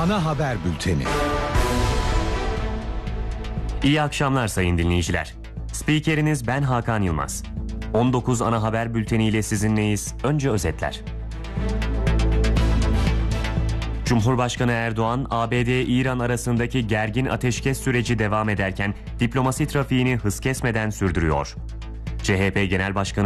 ana haber bülteni. İyi akşamlar sayın dinleyiciler. Spikeriniz ben Hakan Yılmaz. 19 ana haber bülteniyle sizinleyiz. Önce özetler. Cumhurbaşkanı Erdoğan, ABD-İran arasındaki gergin ateşkes süreci devam ederken diplomasi trafiğini hız kesmeden sürdürüyor. CHP Genel Başkanı